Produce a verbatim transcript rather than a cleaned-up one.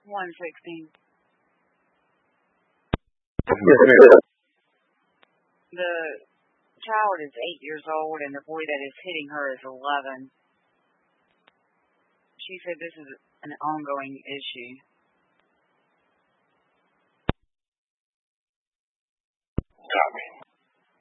one sixteen. Yes, ma'am. The child is eight years old, and the boy that is hitting her is eleven. She said this is an ongoing issue.